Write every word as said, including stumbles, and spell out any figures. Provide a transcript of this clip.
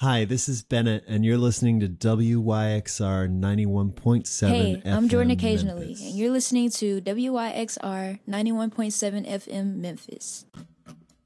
Hi, this is Bennett, and you're listening to W Y X R ninety-one point seven Hey, F M I'm Jordan occasionally, Memphis. and you're listening to W Y X R ninety-one point seven F M Memphis.